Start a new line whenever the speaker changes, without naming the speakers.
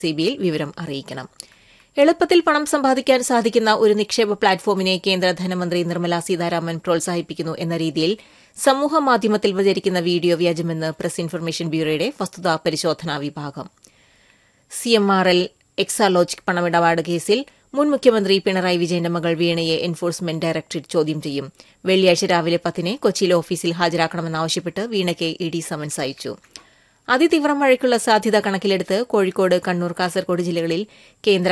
സിബിയിൽ വിവരം അറിയിക്കണം. എളുപ്പത്തിൽ പണം സമ്പാദിക്കാൻ സാധിക്കുന്ന ഒരു നിക്ഷേപ പ്ലാറ്റ്ഫോമിനെ കേന്ദ്ര ധനമന്ത്രി നിർമ്മല സീതാരാമൻ പ്രോത്സാഹിപ്പിക്കുന്നു എന്ന രീതിയിൽ സമൂഹമാധ്യമത്തിൽ പ്രചരിക്കുന്ന വീഡിയോ വ്യാജമെന്ന് പ്രസ് ഇൻഫർമേഷൻ ബ്യൂറോയുടെ വസ്തുതാ പരിശോധനാ വിഭാഗം. CMRL എക്സാലോജിക് പണമിടപാട് കേസിൽ മുൻ മുഖ്യമന്ത്രി പിണറായി വിജയന്റെ മകൾ വീണയെ എൻഫോഴ്സ്മെന്റ് ഡയറക്ടറേറ്റ് ചോദ്യം ചെയ്യും. വെള്ളിയാഴ്ച രാവിലെ 10 കൊച്ചിയിലെ ഓഫീസിൽ ഹാജരാക്കണമെന്നാവശ്യപ്പെട്ട് വീണയ്ക്ക് ED സമൻസ് അയച്ചു. അതിതീവ്ര മഴയ്ക്കുള്ള സാധ്യത കണക്കിലെടുത്ത് കോഴിക്കോട്, കണ്ണൂർ, കാസർകോട് ജില്ലകളിൽ കേന്ദ്ര